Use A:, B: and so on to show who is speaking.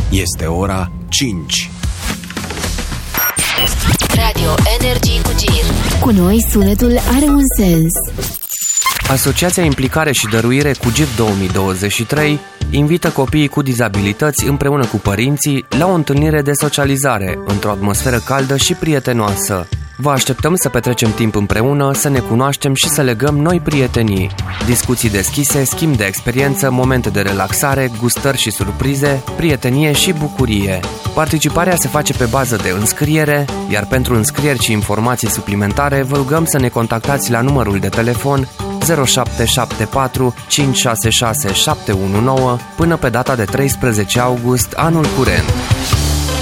A: Este ora 5.
B: Radio Energy cu GIR.
C: Cu noi sunetul are un sens.
D: Asociația Implicare și Dăruire cu GIR 2023 invită copiii cu dizabilități împreună cu părinții la o întâlnire de socializare într-o atmosferă caldă și prietenoasă. Vă așteptăm să petrecem timp împreună, să ne cunoaștem și să legăm noi prietenii. Discuții deschise, schimb de experiență, momente de relaxare, gustări și surprize, prietenie și bucurie. Participarea se face pe bază de înscriere, iar pentru înscrieri și informații suplimentare vă rugăm să ne contactați la numărul de telefon 0774 566 719 până pe data de 13 august anul curent.